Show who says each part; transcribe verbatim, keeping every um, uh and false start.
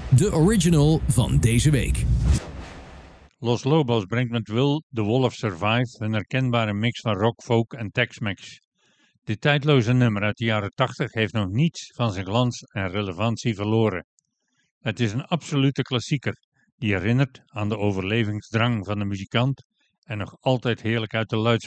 Speaker 1: de original van deze week.
Speaker 2: Los Lobos brengt met Will the Wolf Survive een herkenbare mix van rock, folk en Tex-Mex. Dit tijdloze nummer uit de jaren tachtig heeft nog niets van zijn glans en relevantie verloren. Het is een absolute klassieker die herinnert aan de overlevingsdrang van de muzikant en nog altijd heerlijk uit de luidspreker